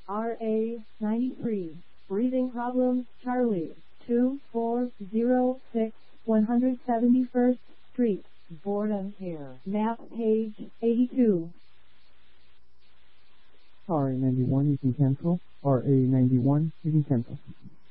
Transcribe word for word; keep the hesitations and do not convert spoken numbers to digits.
R A ninety-three. Breathing problems, Charlie. two four zero six, one hundred seventy-first Street. Board and Care. Map page eighty-two. R A ninety-one, you can cancel. R A ninety-one, you can cancel.